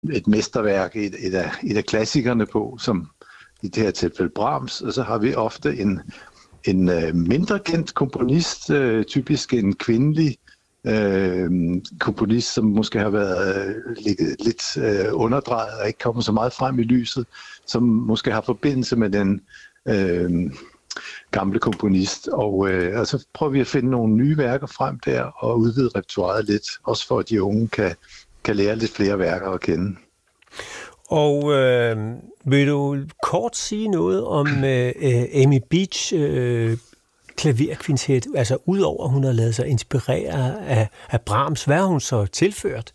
et mesterværk, et af klassikerne på, som i det her tilfælde Brahms, og så har vi ofte en mindre kendt komponist, typisk en kvindelig komponist, som måske har været lidt underdrejet og ikke kommet så meget frem i lyset, som måske har forbindelse med den gamle komponist, og så prøver vi at finde nogle nye værker frem der og udvide repertoiret lidt, også for at de unge kan lære lidt flere værker at kende. Og vil du kort sige noget om Amy Beach klaverkvintet, altså udover at hun har lavet sig inspirere af Brahms, hvad har hun så tilført?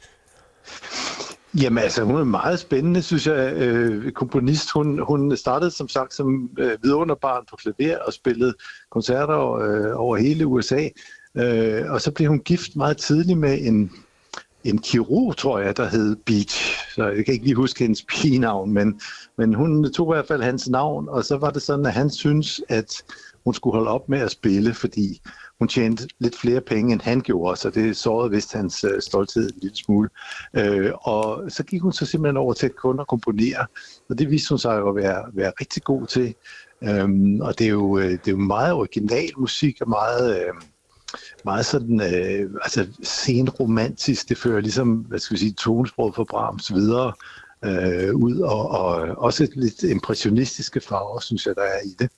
Jamen altså, hun er meget spændende, synes jeg, komponist. Hun startede som sagt som vidunderbarn på klaver og spillede koncerter over hele USA. Og så blev hun gift meget tidligt med en kirurg, tror jeg, der hed Beach. Så jeg kan ikke lige huske hendes pigenavn, men hun tog i hvert fald hans navn, og så var det sådan, at han syntes, at hun skulle holde op med at spille, fordi hun tjente lidt flere penge, end han gjorde, så det sårede vist hans stolthed en lille smule. Og så gik hun så simpelthen over til kun at komponere, og det viste hun sig at være rigtig god til. Og det er jo meget original musik, og meget sådan, altså senromantisk. Det fører ligesom, hvad skal vi sige, tonesproget for Brahms videre ud, og også et lidt impressionistiske farver, synes jeg, der er i det.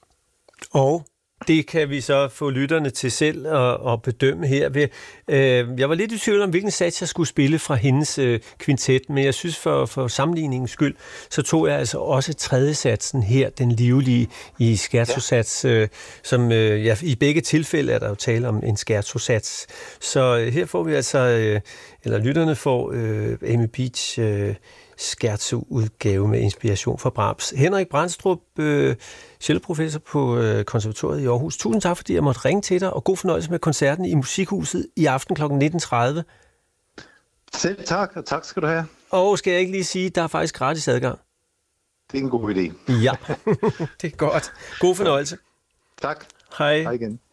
Og det kan vi så få lytterne til selv at bedømme her. Jeg var lidt i tvivl om, hvilken sats jeg skulle spille fra hendes kvintet, men jeg synes for sammenligningens skyld, så tog jeg altså også tredje satsen her, den livlige i scherzosats, som i begge tilfælde er der jo tale om en scherzosats. Så her får vi altså, eller lytterne får Amy Beach scherzo-udgave med inspiration fra Brahms. Henrik Brandstrup, celloprofessor på Konservatoriet i Aarhus. Tusind tak, fordi jeg måtte ringe til dig, og god fornøjelse med koncerten i Musikhuset i aften kl. 19.30. Selv tak, og tak skal du have. Og skal jeg ikke lige sige, der er faktisk gratis adgang? Det er en god idé. Ja, det er godt. God fornøjelse. Tak. Hej. Hej igen.